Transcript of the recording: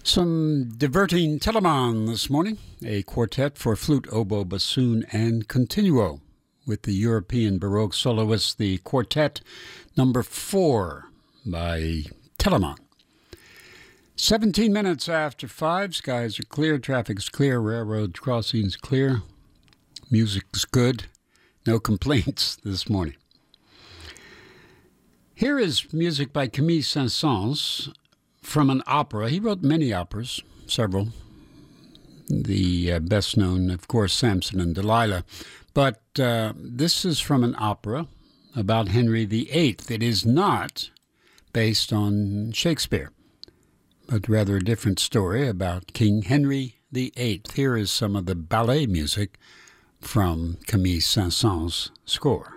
Some diverting Telemann this morning, a quartet for flute, oboe, bassoon, and continuo, with the European Baroque soloist, the Quartet number 4 by Telemann. 17 minutes after 5, skies are clear, traffic's clear, railroad crossings clear, music's good, no complaints this morning. Here is music by Camille Saint-Saëns from an opera. He wrote many operas, several. The best known, of course, Samson and Delilah. But this is from an opera about Henry VIII. It is not based on Shakespeare, but rather a different story about King Henry VIII. Here is some of the ballet music from Camille Saint-Saëns' score.